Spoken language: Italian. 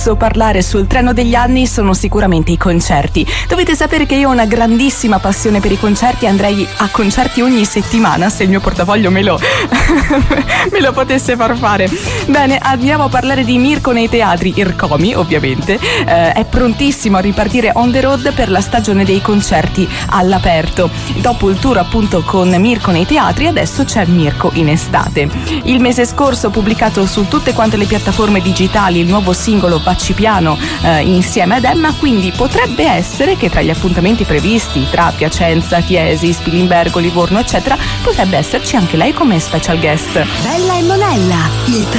Parlare sul treno degli anni sono sicuramente i concerti. Dovete sapere che io ho una grandissima passione per i concerti, andrei a concerti ogni settimana se il mio portafoglio me lo potesse far fare. Bene, andiamo a parlare di Mirko nei teatri. Ircomi, ovviamente, è prontissimo a ripartire on the road per la stagione dei concerti all'aperto. Dopo il tour appunto con Mirko nei teatri, adesso c'è Mirko in estate. Il mese scorso ho pubblicato su tutte quante le piattaforme digitali il nuovo singolo Vacci Piano insieme ad Emma, quindi potrebbe essere che tra gli appuntamenti previsti tra Piacenza, Chiesi, Spilimbergo, Livorno eccetera potrebbe esserci anche lei come special guest. Bella e Monella, il